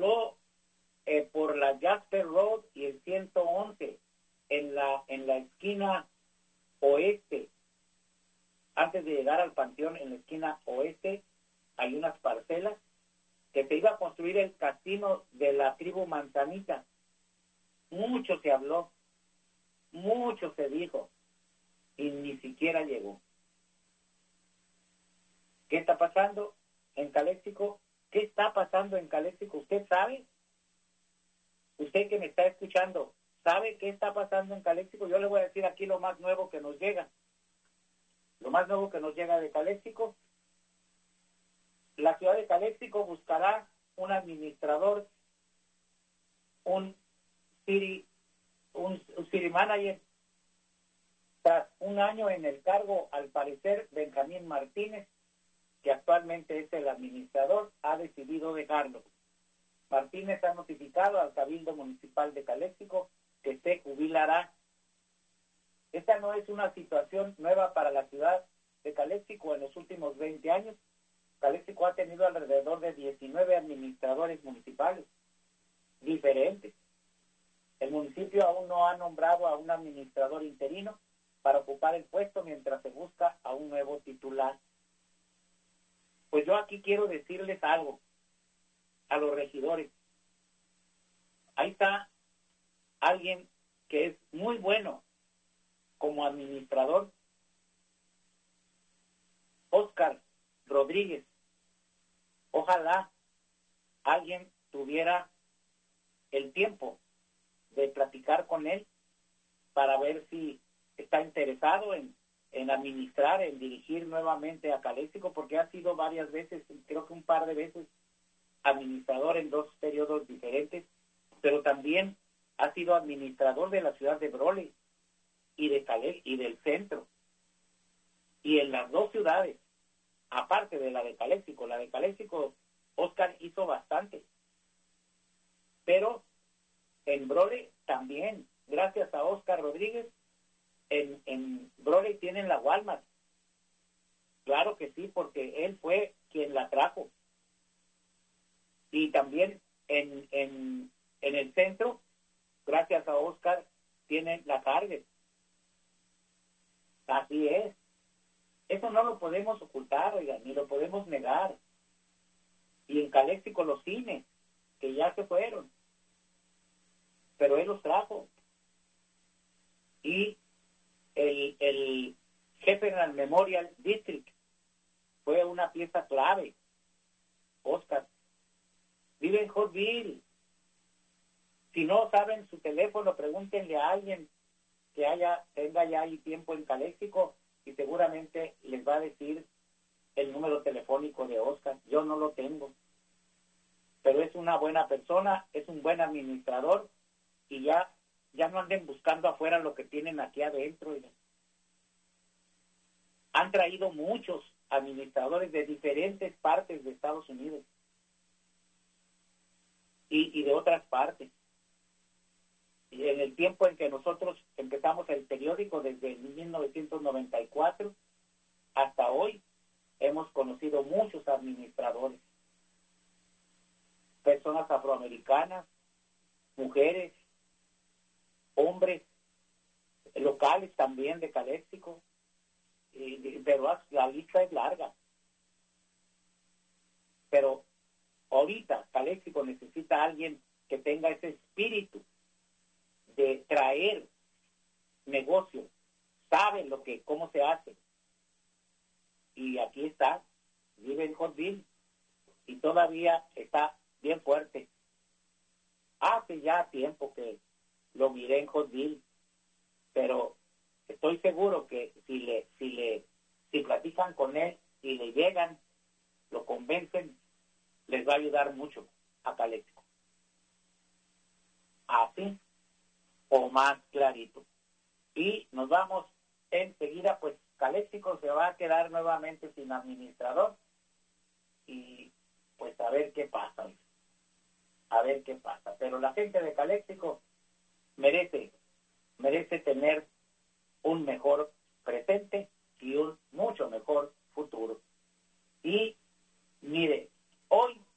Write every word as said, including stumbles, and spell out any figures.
habló eh, por la Jasper Road y el ciento once, en la, en la esquina oeste, antes de llegar al panteón, en la esquina oeste, hay unas parcelas que se iba a construir el casino de la tribu Manzanita. Mucho se habló, mucho se dijo, y ni siquiera llegó. ¿Qué está pasando en Caléxico? ¿Qué está pasando en Caléxico? ¿Usted sabe? Usted que me está escuchando, ¿sabe qué está pasando en Caléxico? Yo le voy a decir aquí lo más nuevo que nos llega. Lo más nuevo que nos llega de Caléxico. La ciudad de Caléxico buscará un administrador, un city, un, un city manager. Tras un año en el cargo, al parecer, Benjamín Martínez, que actualmente es el administrador, ha decidido dejarlo. Martínez ha notificado al Cabildo Municipal de Caléxico que se jubilará. Esta no es una situación nueva para la ciudad de Caléxico. En los últimos veinte años, Caléxico ha tenido alrededor de diecinueve administradores municipales diferentes. El municipio aún no ha nombrado a un administrador interino para ocupar el puesto mientras se busca a un nuevo titular. Pues yo aquí quiero decirles algo a los regidores. Ahí está alguien que es muy bueno como administrador, Óscar Rodríguez. Ojalá alguien tuviera el tiempo de platicar con él para ver si está interesado en en administrar, en dirigir nuevamente a Caléxico, porque ha sido varias veces, creo que un par de veces, administrador en dos periodos diferentes, pero también ha sido administrador de la ciudad de Brole y de Calé y del centro. Y en las dos ciudades, aparte de la de Caléxico, la de Caléxico, Óscar hizo bastante. Pero en Brole también, gracias a Óscar Rodríguez, En, en Brole tienen la Walmart. Claro que sí, porque él fue quien la trajo. Y también en, en, en el centro, gracias a Óscar, tienen la Target. Así es. Eso no lo podemos ocultar, oiga, ni lo podemos negar. Y en Caléxico los cines, que ya se fueron. Pero él los trajo. Y El, el Heffernan Memorial District fue una pieza clave. Óscar vive en Hotville. Si no saben su teléfono, pregúntenle a alguien que haya tenga ya ahí tiempo en Caléxico y seguramente les va a decir el número telefónico de Óscar. Yo no lo tengo, pero es una buena persona, es un buen administrador y ya Ya no anden buscando afuera lo que tienen aquí adentro. Han traído muchos administradores de diferentes partes de Estados Unidos y, y de otras partes. Y en el tiempo en que nosotros empezamos el periódico, desde mil novecientos noventa y cuatro hasta hoy, hemos conocido muchos administradores. Personas afroamericanas, mujeres, hombres, locales también de Caléxico, pero la lista es larga. Pero ahorita Caléxico necesita a alguien que tenga ese espíritu de traer negocio, sabe lo que, cómo se hace. Y aquí está, vive en Hotville y todavía está bien fuerte. Hace ya tiempo que lo miré en Hotville, pero estoy seguro que si le, si le, si platican con él y le llegan, lo convencen, les va a ayudar mucho a Caléxico. Así o más clarito. Y nos vamos enseguida, pues Caléxico se va a quedar nuevamente sin administrador y pues a ver qué pasa, a ver qué pasa. Pero la gente de Caléxico merece, merece tener un mejor presente y un mucho mejor futuro. Y mire, hoy